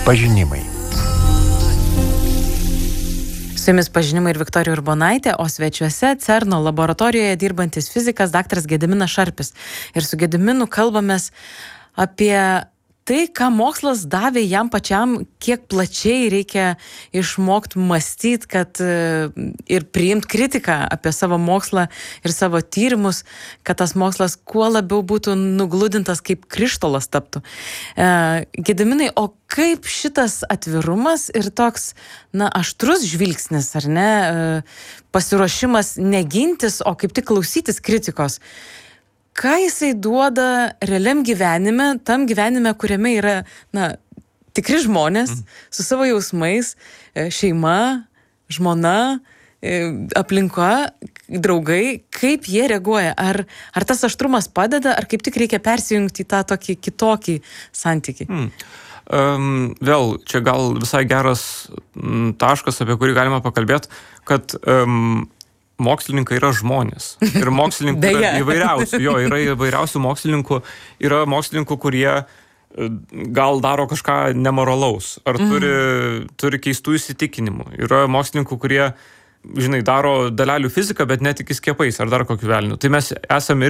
Pažinimai. Su jumis pažinimai ir Viktorija Urbonaitė, o svečiuose CERNO laboratorijoje dirbantis fizikas daktaras Gediminas Šarpis. Ir su Gediminu kalbamės apie tai, ką mokslas davė jam pačiam, kiek plačiai reikia išmokti mąstyti, kad ir priimti kritiką apie savo mokslą ir savo tyrimus, kad tas mokslas kuo labiau būtų nugludintas, kaip krištolas taptų. Gediminai, o kaip šitas atvirumas ir toks, aštrus žvilgsnis, ar ne, pasiruošimas negintis, o kaip tik klausytis kritikos, ką jisai duoda realiam gyvenime, tam gyvenime, kuriame yra, tikri žmonės su savo jausmais, šeima, žmona, aplinka, draugai, kaip jie reaguoja? Ar tas aštrumas padeda, ar kaip tik reikia persijungti į tą tokį kitokį santykį? Vėl, čia gal visai geras taškas, apie kurį galima pakalbėti, kad mokslininkai yra žmonės. Ir mokslininkų yra įvairiausių. Yra įvairiausių mokslininkų. Yra mokslininkų, kurie gal daro kažką nemoralaus. Ar turi keistų įsitikinimų. Yra mokslininkų, kurie, daro dalelių fiziką, bet netiki skiepais ar dar kokiu velniu. Tai mes esam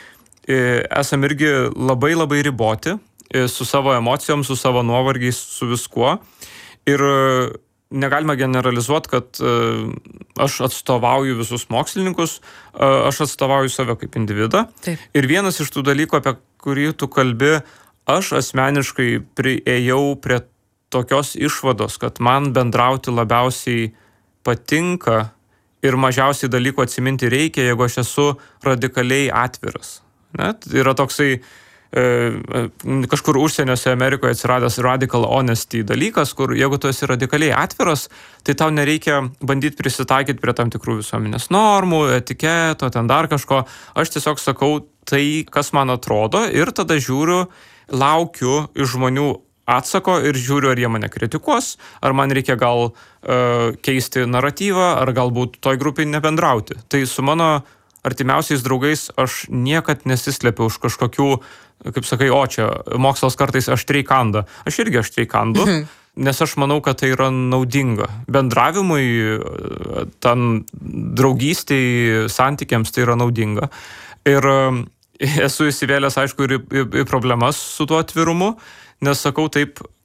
irgi labai labai riboti su savo emocijom, su savo nuovargiais, su viskuo. Ir negalima generalizuoti, kad aš atstovauju visus mokslininkus, aš atstovauju save kaip individą. Taip. Ir vienas iš tų dalykų, apie kurį tu kalbi, aš asmeniškai priėjau prie tokios išvados, kad man bendrauti labiausiai patinka ir mažiausiai dalykų atsiminti reikia, jeigu aš esu radikaliai atviras. Net yra toksai kažkur užsieniuose Amerikoje atsiradęs radical honesty dalykas, kur jeigu tu esi radikaliai atviras, tai tau nereikia bandyti prisitaikyti prie tam tikrų visuomenės normų, etiketo, ten dar kažko. Aš tiesiog sakau tai, kas man atrodo, ir tada žiūriu, laukiu iš žmonių atsako ir žiūriu, ar jie mane kritikuos, ar man reikia gal keisti naratyvą, ar galbūt toj grupiai nebendrauti. Tai su mano artimiausiais draugais aš niekad nesislepiu už kažkokių, kaip sakai, čia mokslas kartais aštriai kanda. Aš irgi aštriai kandu, nes aš manau, kad tai yra naudinga. Bendravimui, tam draugystiai, santykiams tai yra naudinga. Ir esu įsivėlęs, aišku, ir problemas su tuo atvirumu, nes sakau taip,